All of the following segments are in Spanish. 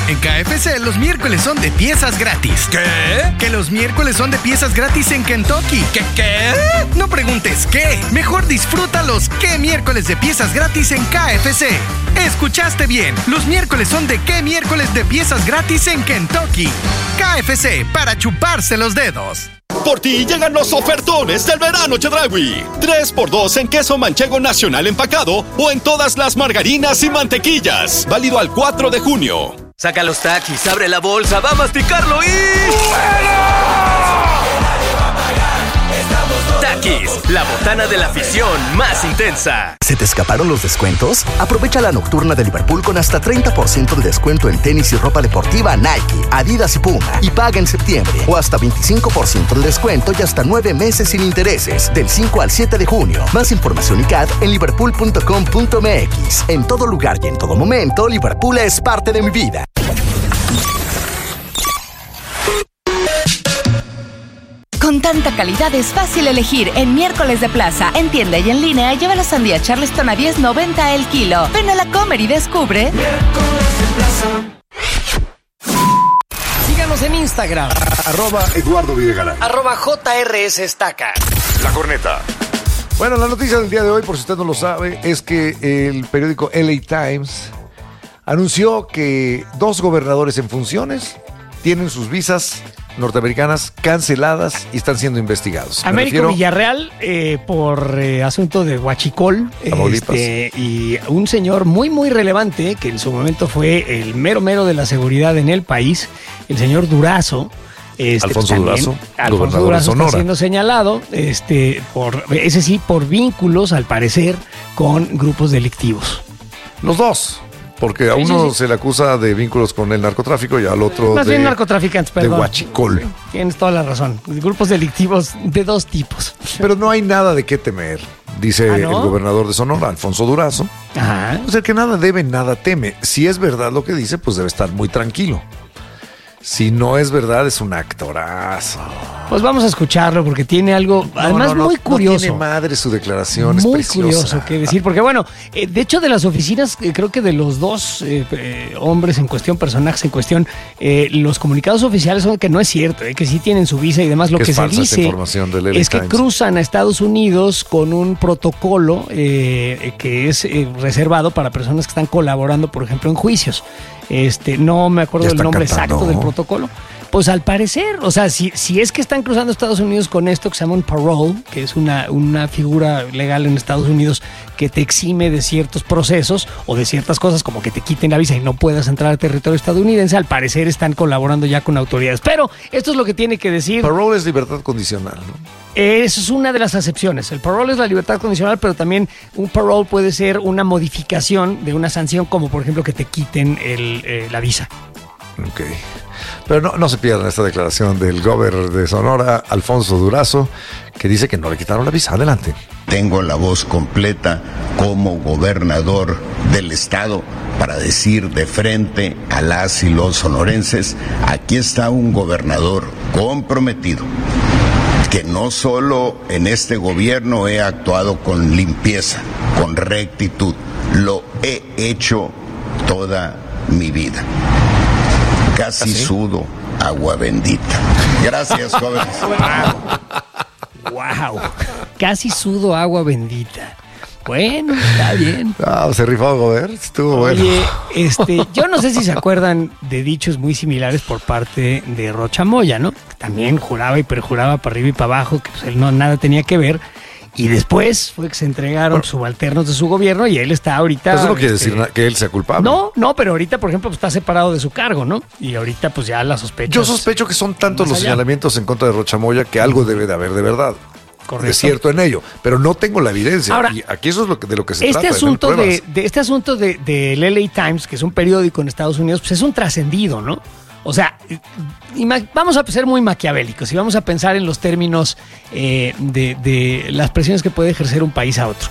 En KFC los miércoles son de piezas gratis. ¿Qué? Que los miércoles son de piezas gratis en Kentucky. ¿Qué? No preguntes qué. Mejor disfruta los qué miércoles de piezas gratis en KFC. Escuchaste bien. Los miércoles son de qué miércoles de piezas gratis en Kentucky. KFC, para chuparse los dedos. Por ti llegan los ofertones del verano Chedraui. 3x2 en queso manchego nacional empacado o en todas las margarinas y mantequillas. Válido al 4 de junio. Saca los Takis, abre la bolsa, va a masticarlo y... Takis, la botana de la afición más intensa. ¿Se te escaparon los descuentos? Aprovecha la nocturna de Liverpool con hasta 30% de descuento en tenis y ropa deportiva Nike, Adidas y Puma. Y paga en septiembre. O hasta 25% de descuento y hasta 9 meses sin intereses. Del 5 al 7 de junio. Más información y CAD en liverpool.com.mx. En todo lugar y en todo momento, Liverpool es parte de mi vida. Con tanta calidad es fácil elegir. En Miércoles de Plaza, en tienda y en línea, lleva la sandía Charleston a $10.90 el kilo. Ven a la Comer y descubre. Miércoles de Plaza. Síganos en Instagram. @Eduardo Videgaray. @JRS Estaca. La Corneta. Bueno, la noticia del día de hoy, por si usted no lo sabe, es que el periódico LA Times anunció que 2 gobernadores en funciones tienen sus visas norteamericanas canceladas y están siendo investigados. Américo Villarreal por asunto de huachicol y un señor muy muy relevante que en su momento fue el mero de la seguridad en el país, el señor Durazo. Alfonso Durazo, Alfonso Durazo está siendo señalado por vínculos al parecer con grupos delictivos. Los dos. Porque a uno se le acusa de vínculos con el narcotráfico y al otro más bien narcotraficantes, perdón. De huachicol. Tienes toda la razón. Grupos delictivos de 2 tipos. Pero no hay nada de qué temer, dice el gobernador de Sonora, Alfonso Durazo. Ajá. Pues el que nada debe, nada teme. Si es verdad lo que dice, pues debe estar muy tranquilo. Si no es verdad, es un actorazo. Pues vamos a escucharlo porque tiene algo, además muy curioso. No tiene madre su declaración, es muy preciosa. Curioso que decir, porque bueno, de hecho de las oficinas, creo que de los 2 hombres en cuestión, personajes en cuestión, los comunicados oficiales son que no es cierto, que sí tienen su visa y demás. Lo que se dice es que cruzan a Estados Unidos con un protocolo que es reservado para personas que están colaborando, por ejemplo, en juicios. No me acuerdo del nombre exacto del protocolo. Pues al parecer, o sea, si es que están cruzando Estados Unidos con esto que se llama un parole, que es una figura legal en Estados Unidos que te exime de ciertos procesos o de ciertas cosas, como que te quiten la visa y no puedas entrar al territorio estadounidense, al parecer están colaborando ya con autoridades. Pero esto es lo que tiene que decir. Parole es libertad condicional, ¿no? Eso es una de las acepciones. El parole es la libertad condicional, pero también un parole puede ser una modificación de una sanción, como por ejemplo que te quiten la visa. Ok. Pero no se pierdan esta declaración del gobernador de Sonora, Alfonso Durazo, que dice que no le quitaron la visa. Adelante. Tengo la voz completa como gobernador del estado para decir de frente a las y los sonorenses, aquí está un gobernador comprometido, que no solo en este gobierno he actuado con limpieza, con rectitud, lo he hecho toda mi vida. Casi sudo agua bendita. Gracias, jóvenes. Wow. Casi sudo agua bendita. Bueno, está bien. Se rifó, gobernador. Estuvo bueno. Oye, yo no sé si se acuerdan de dichos muy similares por parte de Rocha Moya, ¿no? Que también juraba y perjuraba para arriba y para abajo que pues, él nada tenía que ver. Y después fue que se entregaron subalternos de su gobierno y él está ahorita... Eso no quiere decir que él sea culpable. No, pero ahorita, por ejemplo, pues, está separado de su cargo, ¿no? Y ahorita pues ya la sospecha. Yo sospecho que son tantos los señalamientos en contra de Rocha Moya que algo debe de haber de verdad. Correcto. Es cierto en ello, pero no tengo la evidencia. Ahora, y aquí eso es de lo que se trata. Este asunto del LA Times, que es un periódico en Estados Unidos, pues es un trascendido, ¿no? O sea, vamos a ser muy maquiavélicos y vamos a pensar en los términos de las presiones que puede ejercer un país a otro.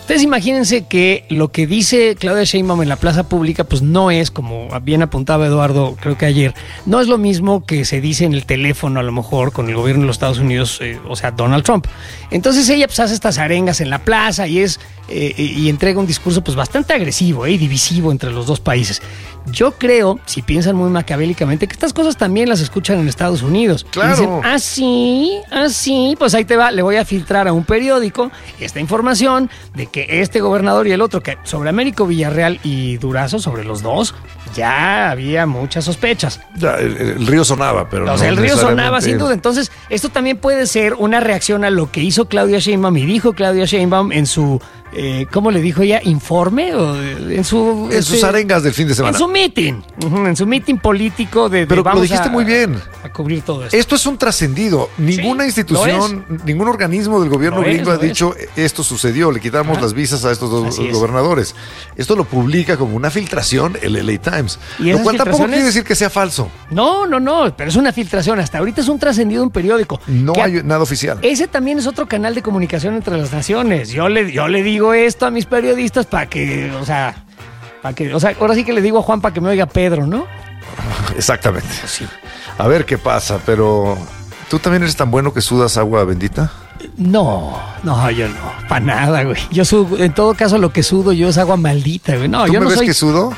Ustedes imagínense que lo que dice Claudia Sheinbaum en la plaza pública, pues no es, como bien apuntaba Eduardo, creo que ayer, no es lo mismo que se dice en el teléfono, a lo mejor, con el gobierno de los Estados Unidos, o sea, Donald Trump. Entonces ella pues hace estas arengas en la plaza y entrega un discurso pues bastante agresivo y divisivo entre los dos países. Yo creo, si piensan muy maquiavélicamente, que estas cosas también las escuchan en Estados Unidos. Claro. Y dicen, sí, pues ahí te va, le voy a filtrar a un periódico esta información de que este gobernador y el otro, que sobre Américo Villarreal y Durazo, sobre los dos, ya había muchas sospechas. Ya, el río sonaba, pero o sea, el río sonaba sin duda. Entonces, esto también puede ser una reacción a lo que hizo Claudia Sheinbaum y dijo Claudia Sheinbaum en su, ¿cómo le dijo ella? ¿Informe? O en sus arengas del fin de semana. En su meeting político Pero lo dijiste muy bien. A cubrir todo esto. Esto es un trascendido. Ninguna institución, ningún organismo del gobierno gringo ha dicho esto sucedió, le quitamos las visas a estos dos gobernadores. Esto lo publica como una filtración el LA Times. Lo cual tampoco quiere decir que sea falso. No, pero es una filtración. Hasta ahorita es un trascendido un periódico. No hay nada oficial. Ese también es otro canal de comunicación entre las naciones. Yo le digo esto a mis periodistas para que, ahora sí que le digo a Juan para que me oiga Pedro, ¿no? Exactamente. Sí. A ver qué pasa, pero ¿tú también eres tan bueno que sudas agua bendita? No, yo no, para nada, güey. Yo sudo, en todo caso lo que sudo yo es agua maldita, güey. No, ¿Tú yo me no ves soy... que sudo?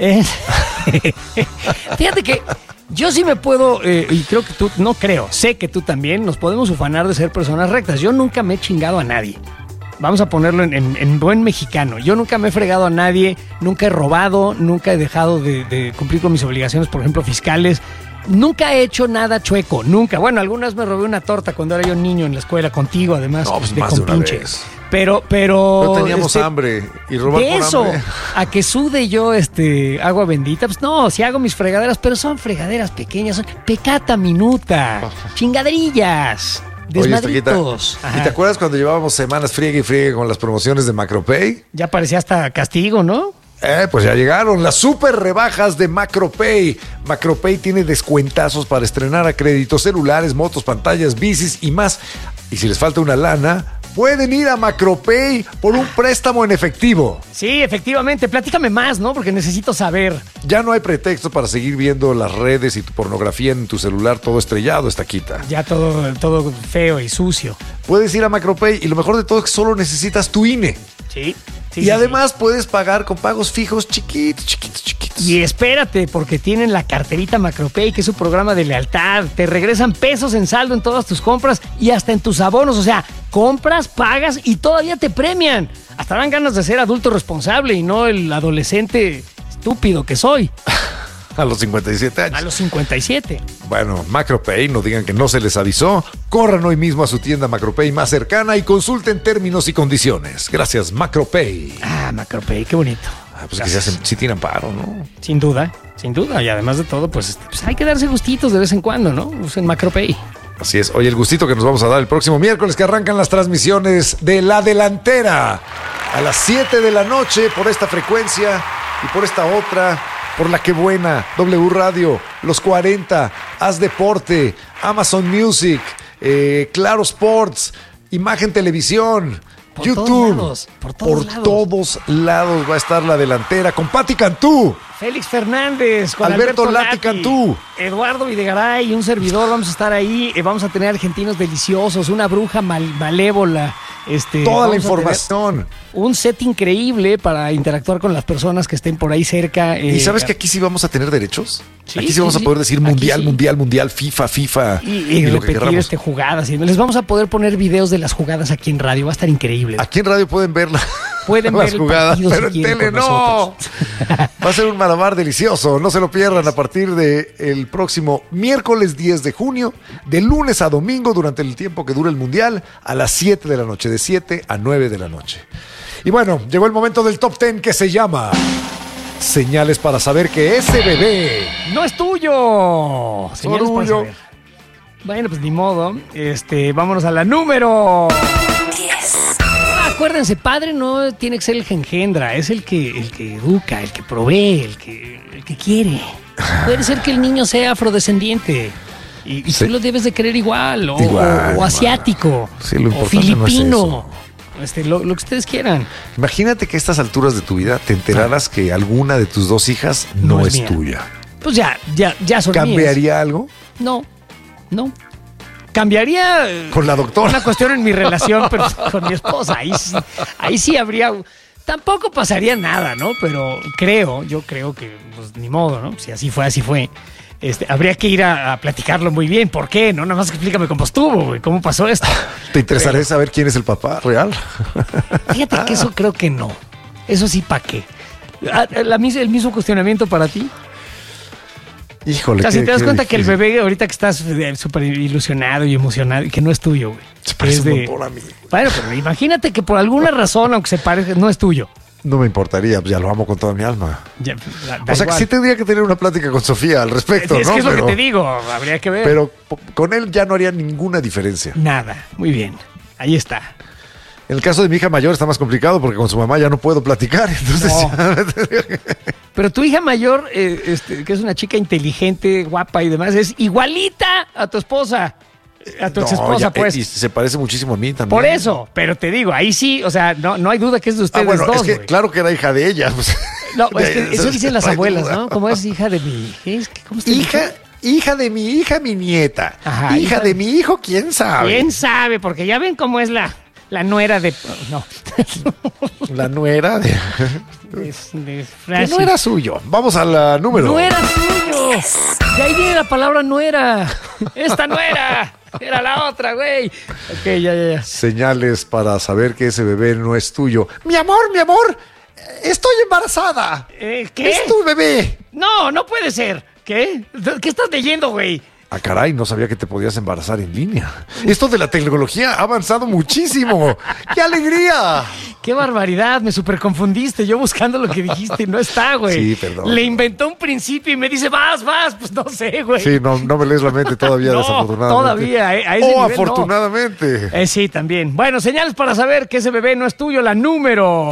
Fíjate que yo sí me puedo, y creo que tú, sé que tú también, nos podemos ufanar de ser personas rectas. Yo nunca me he chingado a nadie. Vamos a ponerlo en buen mexicano. Yo nunca me he fregado a nadie, nunca he robado, nunca he dejado de cumplir con mis obligaciones, por ejemplo, fiscales. Nunca he hecho nada chueco, nunca. Bueno, algunas me robé una torta cuando era yo niño en la escuela contigo, además, no, pues de más compinche. De una vez. Pero teníamos hambre y robar de por eso, hambre. a que sude yo agua bendita, pues no, si hago mis fregaderas, pero son fregaderas pequeñas, son pecata minuta, chingaderillas. Desmadritos. Oye, ¿y te acuerdas cuando llevábamos semanas friegue y friegue con las promociones de Macropay? Ya parecía hasta castigo, ¿no? Pues ya llegaron las super rebajas de Macropay. Macropay tiene descuentazos para estrenar a crédito, celulares, motos, pantallas, bicis y más. Y si les falta una lana, pueden ir a Macropay por un préstamo en efectivo. Sí, efectivamente. Platícame más, ¿no? Porque necesito saber. Ya no hay pretexto para seguir viendo las redes y tu pornografía en tu celular todo estrellado, estaquita. Ya todo feo y sucio. Puedes ir a Macropay y lo mejor de todo es que solo necesitas tu INE. Sí. Y además puedes pagar con pagos fijos chiquitos. Y espérate, porque tienen la carterita Macropay, que es un programa de lealtad. Te regresan pesos en saldo en todas tus compras y hasta en tus abonos. O sea, compras, pagas y todavía te premian. Hasta dan ganas de ser adulto responsable y no el adolescente estúpido que soy. A los 57 años. A los 57. Bueno, Macropay, no digan que no se les avisó. Corran hoy mismo a su tienda Macropay más cercana y consulten términos y condiciones. Gracias, Macropay. Macropay, qué bonito. Pues que sí tiran paro, ¿no? Sin duda. Y además de todo, pues hay que darse gustitos de vez en cuando, ¿no? Usen Macropay. Así es. Oye, el gustito que nos vamos a dar el próximo miércoles, que arrancan las transmisiones de La Delantera a las 7 de la noche por esta frecuencia y por esta otra. Por La Que Buena, W Radio, Los 40, Haz Deporte, Amazon Music, Claro Sports, Imagen Televisión, por YouTube. Por todos lados va a estar La Delantera con Pati Cantú. Félix Fernández, con Alberto Lati Cantú, Eduardo Videgaray y un servidor. Vamos a estar ahí. Vamos a tener argentinos deliciosos, una bruja malévola. Toda la información. Un set increíble para interactuar con las personas que estén por ahí cerca. ¿Y sabes que aquí sí vamos a tener derechos? Sí, aquí sí vamos a poder decir mundial, FIFA. Y lo que repetir jugadas. Y les vamos a poder poner videos de las jugadas aquí en radio. Va a estar increíble. Aquí en radio pueden ver las jugadas, pero en tele no. Va a ser un malabar delicioso. No se lo pierdan a partir del próximo miércoles 10 de junio, de lunes a domingo, durante el tiempo que dura el mundial, a las 7 de la noche, de 7 a 9 de la noche. Y bueno, llegó el momento del top 10 que se llama Señales para saber que ese bebé no es tuyo. Señales para saber. Bueno, pues ni modo. Vámonos a la número 10. Acuérdense, padre no tiene que ser el que engendra, es el que educa, el que provee, el que quiere. Puede ser que el niño sea afrodescendiente y tú lo debes de querer igual, o asiático, sí, lo o filipino. lo que ustedes quieran. Imagínate que a estas alturas de tu vida te enteraras que alguna de tus 2 hijas no es tuya. Pues ya son mías. ¿Cambiaría algo? No. Cambiaría con la doctora. Una cuestión en mi relación pero con mi esposa. Ahí sí habría. Tampoco pasaría nada, ¿no? Pero yo creo que, pues, ni modo, ¿no? Si así fue. Habría que ir a platicarlo muy bien. ¿Por qué? No, nada más explícame cómo estuvo, güey. ¿Cómo pasó esto? ¿Te interesaría saber quién es el papá real? Fíjate que eso creo que no. Eso sí, ¿para qué? ¿El mismo cuestionamiento para ti? Híjole. O sea, si te das cuenta que el bebé, ahorita que estás súper ilusionado y emocionado, y que no es tuyo, güey. Se parece un montón a mí. Bueno, pero imagínate que por alguna razón, aunque se parezca, no es tuyo. No me importaría, pues ya lo amo con toda mi alma. Ya, o sea, que sí tendría que tener una plática con Sofía al respecto, es ¿no? Que es lo que te digo, habría que ver. Pero con él ya no haría ninguna diferencia. Nada, muy bien, ahí está. En el caso de mi hija mayor está más complicado porque con su mamá ya no puedo platicar, entonces... No. Pero tu hija mayor, que es una chica inteligente, guapa y demás, es igualita a tu esposa. A tu exesposa, pues. Y se parece muchísimo a mí también. Por eso, pero te digo, ahí sí, o sea, no hay duda que es de ustedes bueno, dos. Es que claro que era hija de ella. Pues. No, es que eso dicen las abuelas, ¿no? Como es hija de mi... ¿Cómo se dice? Hija de mi hija, mi nieta. Ajá, hija de mi hijo, ¿quién sabe? ¿Quién sabe? Porque ya ven cómo es la nuera de... No. La nuera de... Que no era suyo. Vamos a la número. No era suyo. De ahí viene la palabra nuera. Esta no era la otra, güey. Ok, ya. Señales para saber que ese bebé no es tuyo. Mi amor, estoy embarazada. ¿Qué? Es tu bebé. No puede ser. ¿Qué? ¿Qué estás leyendo, güey? Ah, caray, no sabía que te podías embarazar en línea. Esto de la tecnología ha avanzado muchísimo. ¡Qué alegría! ¡Qué barbaridad! Me super confundiste. Yo buscando lo que dijiste y no está, güey. Sí, perdón. Le inventó un principio y me dice, vas. Pues no sé, güey. Sí, no me lees la mente todavía, no, desafortunadamente. Todavía, a ese nivel, afortunadamente. No. Sí, también. Bueno, señales para saber que ese bebé no es tuyo. La número...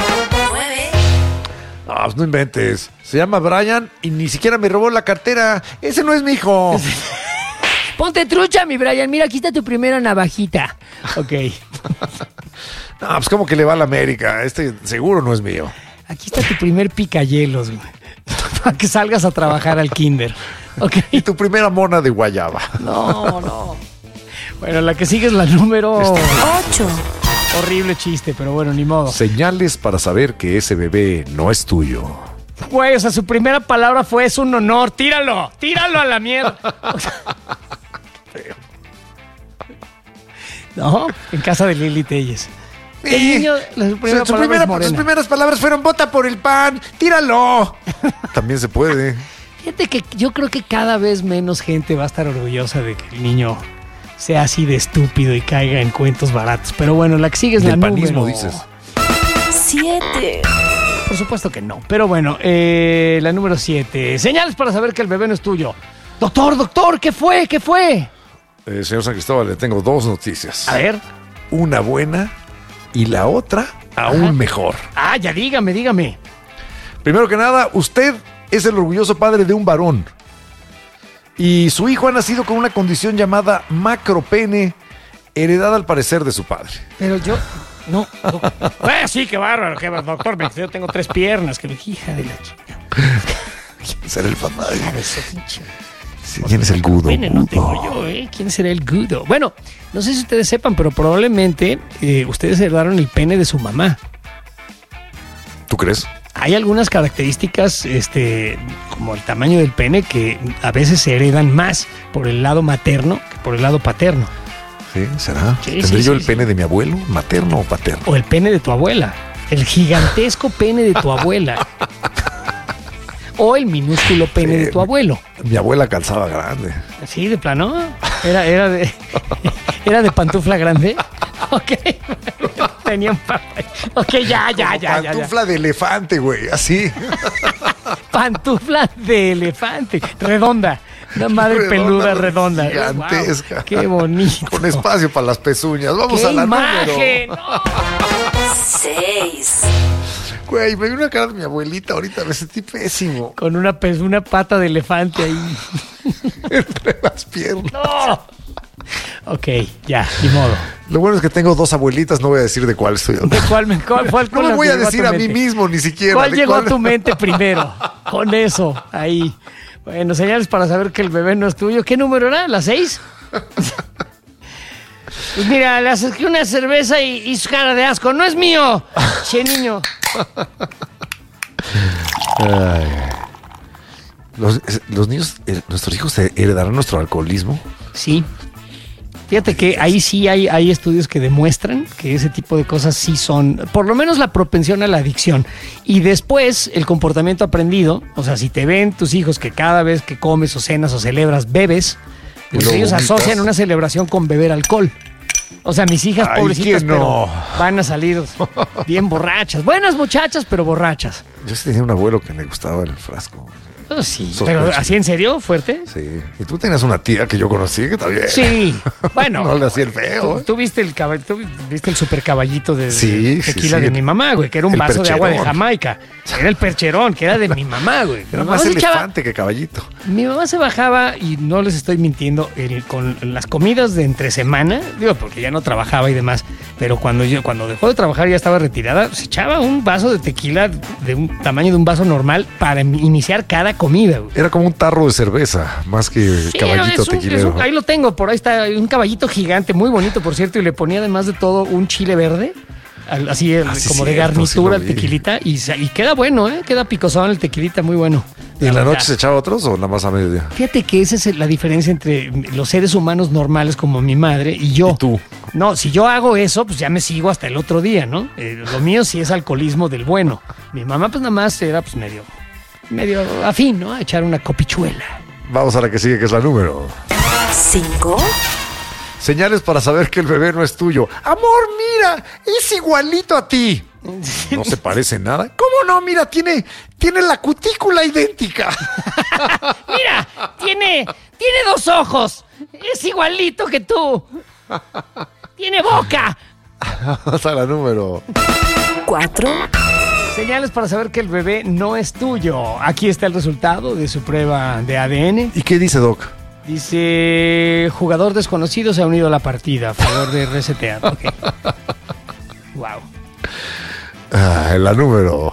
No inventes. Se llama Brian y ni siquiera me robó la cartera. Ese no es mi hijo. Ponte trucha, mi Brian. Mira, aquí está tu primera navajita. Ok. No, pues como que le va a la América. Este seguro no es mío. Aquí está tu primer picayelos, güey. Para que salgas a trabajar al kinder. Ok. Y tu primera mona de guayaba. No. Bueno, la que sigue es la número 8. Horrible chiste, pero bueno, ni modo. Señales para saber que ese bebé no es tuyo. Güey, o sea, su primera palabra fue es un honor. Tíralo a la mierda. O sea, no, en casa de Lili Telles. El niño, sus primeras palabras fueron bota por el pan, tíralo. También se puede. Fíjate que yo creo que cada vez menos gente va a estar orgullosa de que el niño sea así de estúpido y caiga en cuentos baratos. Pero bueno, la que sigue es la panismo, número... dices. 7. Por supuesto que no. Pero bueno, la número 7. Señales para saber que el bebé no es tuyo. Doctor, ¿qué fue? Señor San Cristóbal, le tengo 2 noticias. A ver. Una buena y la otra aún mejor. Ah, ya dígame. Primero que nada, usted es el orgulloso padre de un varón. Y su hijo ha nacido con una condición llamada macropene, heredada al parecer de su padre. Pero yo... No. Sí, qué bárbaro, doctor. Yo tengo 3 piernas. Que hija de la chica. ¿Quién será el papá? ¿Quién es el gudo? No tengo yo, ¿eh? ¿Quién será el gudo? Bueno, no sé si ustedes sepan, pero probablemente ustedes heredaron el pene de su mamá. ¿Tú crees? Hay algunas características, como el tamaño del pene, que a veces se heredan más por el lado materno que por el lado paterno. ¿Sí? ¿Será? ¿Tendré yo el pene de mi abuelo, materno o paterno? O el pene de tu abuela. El gigantesco pene de tu abuela. O el minúsculo pene de tu abuelo. Mi abuela calzaba grande. Sí, de plano. Era de pantufla grande. Ok. Tenía un papá. Ok, ya. Pantufla de elefante, güey, así. Pantufla de elefante. Redonda. Una madre peluda redonda. Gigantesca. Wow, qué bonito. Con espacio para las pezuñas. Vamos a la imagen, número. No. 6. Güey, me vi una cara de mi abuelita ahorita, me sentí pésimo. Con una pata de elefante ahí. Entre las piernas. No. Ok, ya, ni modo. Lo bueno es que tengo 2 abuelitas, no voy a decir de cuál estoy. ¿De cuál No lo voy a decir a mí mismo, ni siquiera. ¿Cuál llegó a tu mente primero? Con eso, ahí. Bueno, señales para saber que el bebé no es tuyo. ¿Qué número era? ¿La 6? Pues mira, le acerqué una cerveza y su cara de asco. ¡No es mío! Che, niño. Ay. Los niños, nuestros hijos heredarán nuestro alcoholismo. Sí. Fíjate que ahí sí hay estudios que demuestran que ese tipo de cosas sí son, por lo menos la propensión a la adicción. Y después el comportamiento aprendido, o sea, si te ven tus hijos que cada vez que comes o cenas o celebras bebes, pues ellos asocian una celebración con beber alcohol. O sea, mis hijas, pobrecitas, pero van a salir bien borrachas. Buenas muchachas, pero borrachas. Yo sí tenía un abuelo que le gustaba el frasco. Oh, sí, pero ¿así en serio? ¿Fuerte? Sí. Y tú tenías una tía que yo conocí que también. Sí, bueno. No le hacía el feo. Tú viste el super caballito de tequila sí, de mi mamá, güey, que era un vaso de agua de Jamaica. Era el percherón, que era de mi mamá, güey. Era más elefante que caballito. Mi mamá se bajaba, y no les estoy mintiendo, con las comidas de entre semana, digo, porque ya no trabajaba y demás, pero cuando dejó de trabajar, ya estaba retirada, se echaba un vaso de tequila de un tamaño de un vaso normal para iniciar cada comida, güey. Era como un tarro de cerveza, más que caballito tequilero. Ahí lo tengo, por ahí está un caballito gigante, muy bonito, por cierto, y le ponía además de todo un chile verde, así como de garnitura al tequilita, y queda bueno, queda picosón el tequilita, muy bueno. ¿Y en la noche se echaba otros o nada más a mediodía? Fíjate que esa es la diferencia entre los seres humanos normales como mi madre y yo. ¿Y tú? No, si yo hago eso, pues ya me sigo hasta el otro día, ¿no? Lo mío sí es alcoholismo del bueno. Mi mamá pues nada más era pues medio afín, ¿no? A echar una copichuela. Vamos a la que sigue, que es la número 5. Señales para saber que el bebé no es tuyo. Amor, mira, es igualito a ti. No se parece nada. ¿Cómo no? Mira, tiene la cutícula idéntica. Mira, tiene 2 ojos. Es igualito que tú. Tiene boca. Vamos a la número 4. Señales para saber que el bebé no es tuyo. Aquí está el resultado de su prueba de ADN. ¿Y qué dice, Doc? Dice, jugador desconocido se ha unido a la partida. A favor de resetear. Okay. Wow. La número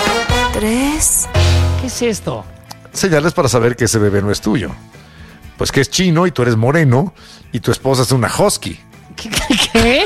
3. ¿Qué es esto? Señales para saber que ese bebé no es tuyo. Pues que es chino y tú eres moreno y tu esposa es una husky. ¿Qué?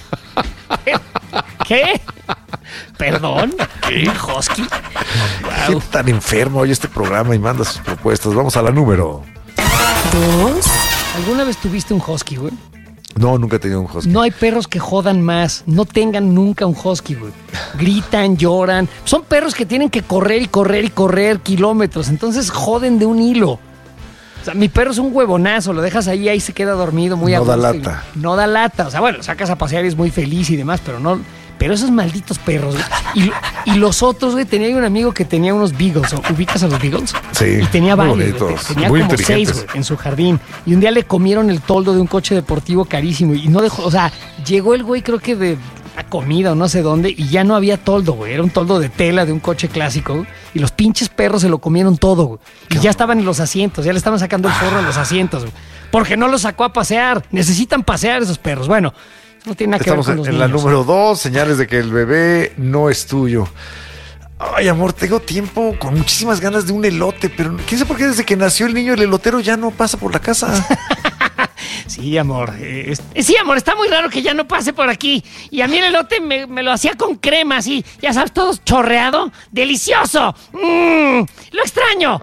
¿Qué? ¿Perdón? ¿Qué? ¿Husky? Wow. Gente tan enfermo hoy este programa y manda sus propuestas. Vamos a la número 2. ¿Alguna vez tuviste un husky, güey? No, nunca he tenido un husky. No hay perros que jodan más. No tengan nunca un husky, güey. Gritan, lloran. Son perros que tienen que correr y correr y correr kilómetros. Entonces joden de un hilo. O sea, mi perro es un huevonazo. Lo dejas ahí se queda dormido muy a gusto. No da lata. No da lata. O sea, bueno, lo sacas a pasear y es muy feliz y demás, pero no... Pero esos malditos perros, güey. Y los otros, güey, tenía un amigo que tenía unos beagles. ¿Ubicas a los beagles? Sí. Y tenía varios, güey. Tenía muy como 6, güey, en su jardín. Y un día le comieron el toldo de un coche deportivo carísimo. Y no dejó, o sea, llegó el güey, creo que de la comida o no sé dónde, y ya no había toldo, güey. Era un toldo de tela de un coche clásico, güey. Y los pinches perros se lo comieron todo, güey. Y ya estaban en los asientos, ya le estaban sacando el forro a los asientos, güey. Porque no los sacó a pasear. Necesitan pasear esos perros. Bueno, no tiene nada que ver con los en niños. La número 2, señales de que el bebé no es tuyo. Ay, amor, tengo tiempo con muchísimas ganas de un elote, pero quién sabe por qué desde que nació el niño el elotero ya no pasa por la casa. Sí, amor. Sí, amor, está muy raro que ya no pase por aquí. Y a mí el elote me lo hacía con crema, así, ya sabes, todo chorreado. ¡Delicioso! ¡Lo extraño!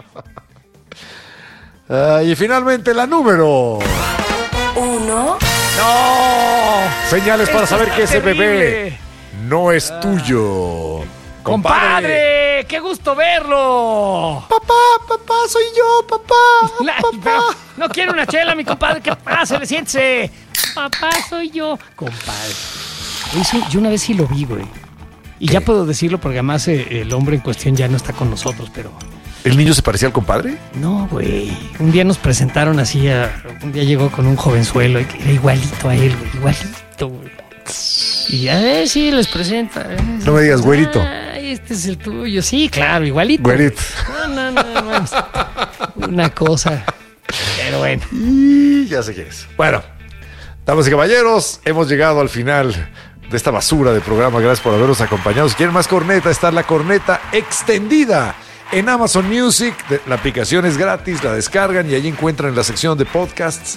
Y finalmente la número 1. ¡No! Señales para saber que ese terrible. bebé no es tuyo. ¡Compadre! ¡Qué gusto verlo! Papá, soy yo, papá. Pero no quiero una chela, mi compadre. ¿Qué pasa? Siéntese. Papá, soy yo. Compadre. Yo una vez sí lo vi, güey. Y ¿qué? Ya puedo decirlo porque además el hombre en cuestión ya no está con nosotros, pero... ¿El niño se parecía al compadre? No, güey. Un día nos presentaron así un día llegó con un jovenzuelo y era igualito a él, güey. Igualito, güey. Y a ver si les presenta. No me digas, güerito. Ay, este es el tuyo. Sí, claro, igualito. Güerito. No. Una cosa. Pero bueno. Y ya sé quién es. Bueno, Damas y caballeros, hemos llegado al final de esta basura de programa. Gracias por habernos acompañado. Si quieren más corneta, está la corneta extendida en Amazon Music. La aplicación es gratis, la descargan y allí encuentran en la sección de podcasts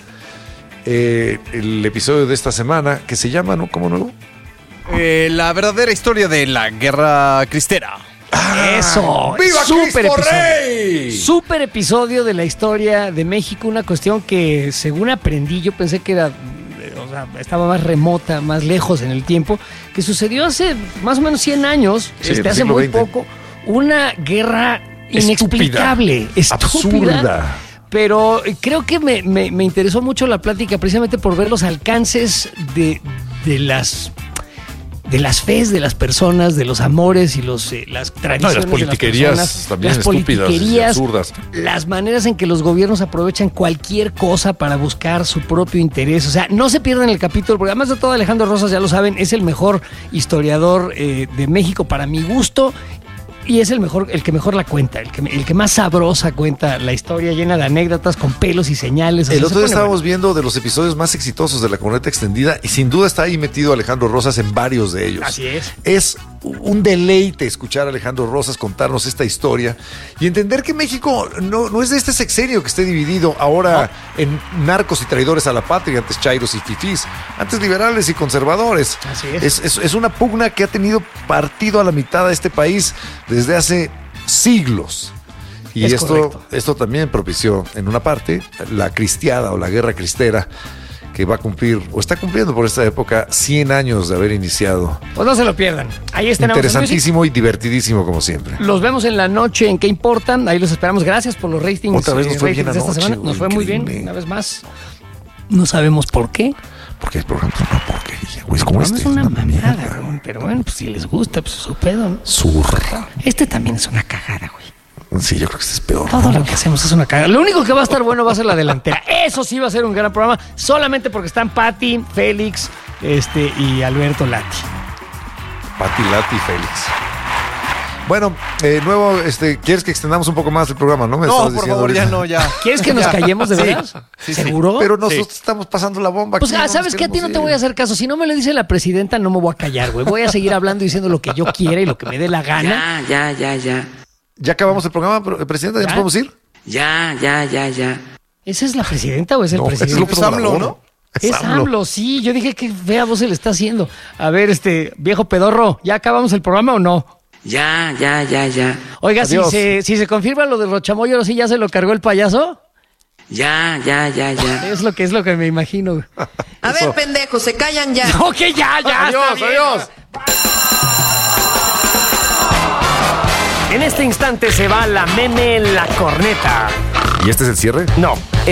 el episodio de esta semana que se llama, ¿no? ¿Cómo nuevo? La verdadera historia de la Guerra Cristera. Eso. ¡Viva Cristo Rey! Súper episodio de la historia de México. Una cuestión que, según aprendí, yo pensé que era, o sea, estaba más remota, más lejos en el tiempo, que sucedió hace más o menos 100 años, hace muy poco. Una guerra inexplicable, estúpida. Absurda. Pero creo que me interesó mucho la plática precisamente por ver los alcances de las fes de las personas, de los amores y las tradiciones las politiquerías de las personas, también las estúpidas y absurdas. Las maneras en que los gobiernos aprovechan cualquier cosa para buscar su propio interés. O sea, no se pierdan el capítulo, porque además de todo, Alejandro Rosas, ya lo saben, es el mejor historiador de México para mi gusto. Y es el que mejor la cuenta, el que más sabrosa cuenta la historia, llena de anécdotas con pelos y señales. El otro día estábamos viendo de los episodios más exitosos de la corneta extendida y sin duda está ahí metido Alejandro Rosas en varios de ellos. Así es. Es un deleite escuchar a Alejandro Rosas contarnos esta historia y entender que México no es de este sexenio que esté dividido ahora en narcos y traidores a la patria, antes chairos y fifís, antes liberales y conservadores. Así es. Es una pugna que ha tenido partido a la mitad a este país desde hace siglos. Y esto también propició, en una parte, la cristiada o la guerra cristera, que va a cumplir, o está cumpliendo por esta época, 100 años de haber iniciado. Pues no se lo pierdan. Ahí está. Interesantísimo y divertidísimo, como siempre. Los vemos en la noche en ¿Qué importan? Ahí los esperamos. Gracias por los ratings. Otra vez nos fue bien de esta semana. Nos fue muy bien, una vez más. No sabemos por qué. Porque el programa es una porquería, güey. Es como es una mamada, güey. Pero bueno, pues si les gusta, pues su pedo, ¿no? Zurra. Este también es una cagada, güey. Sí, yo creo que este es peor. Todo lo que hacemos es una cagada. Lo único que va a estar bueno va a ser la delantera. Eso sí va a ser un gran programa, solamente porque están Pati, Félix, y Alberto Lati. Pati, Lati, Félix. Bueno, ¿quieres que extendamos un poco más el programa, no? No, por favor, ya no, ya. ¿Quieres que nos callemos de veras? Sí. ¿Seguro? Pero nosotros estamos pasando la bomba. Pues, ¿sabes qué? A ti no te voy a hacer caso. Si no me lo dice la presidenta, no me voy a callar, güey. Voy a seguir hablando y diciendo lo que yo quiera y lo que me dé la gana. Ya. ¿Ya acabamos el programa, presidenta? ¿Ya nos podemos ir? Ya. ¿Esa es la presidenta o es el presidente? Es López Obrador, ¿no? Es AMLO, sí. Yo dije que fea voz se le está haciendo. A ver, viejo pedorro, ¿ya acabamos el programa o no? Ya. Oiga, si se confirma lo de Rochamoyo, ¿sí ya se lo cargó el payaso? Ya. Es lo que me imagino. A ver, pendejos, se callan ya. No, que ya. Adiós. En este instante se va la meme en la corneta. ¿Y este es el cierre? No,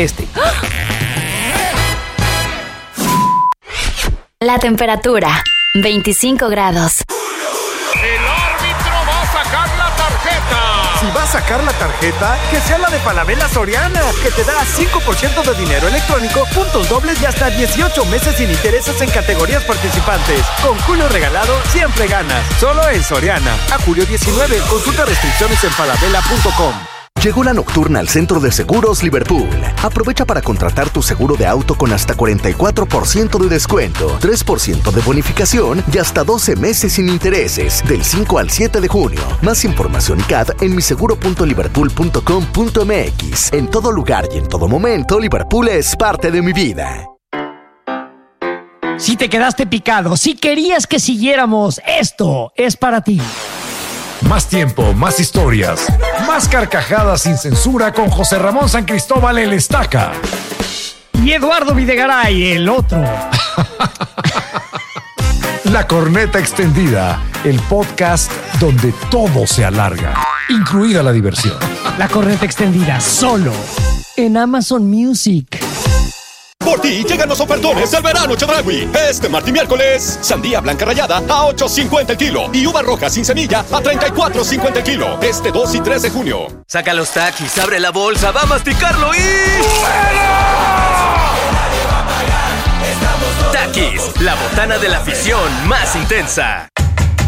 La temperatura, 25 grados. El árbitro va a sacar la tarjeta. Si va a sacar la tarjeta, que sea la de Falabella Soriana, que te da 5% de dinero electrónico, puntos dobles y hasta 18 meses sin intereses en categorías participantes. Con Julio Regalado, siempre ganas. Solo en Soriana. A julio 19, consulta restricciones en falabella.com. Llegó la nocturna al Centro de Seguros Liverpool. Aprovecha para contratar tu seguro de auto con hasta 44% de descuento, 3% de bonificación y hasta 12 meses sin intereses, del 5 al 7 de junio. Más información y CAD en miseguro.liverpool.com.mx. En todo lugar y en todo momento, Liverpool es parte de mi vida. Si te quedaste picado, si querías que siguiéramos, esto es para ti. Más tiempo, más historias, más carcajadas sin censura con José Ramón San Cristóbal el Estaca. Y Eduardo Videgaray, el otro. La corneta extendida, el podcast donde todo se alarga, incluida la diversión. La corneta extendida, solo en Amazon Music. Por ti llegan los ofertones del verano Chedraui. Este martes y miércoles, sandía blanca rallada a $8.50 el kilo y uva roja sin semilla a $34.50 el kilo. Este 2 y 3 de junio. Saca los Takis, abre la bolsa, va a masticarlo y... Takis, la botana de la afición más intensa.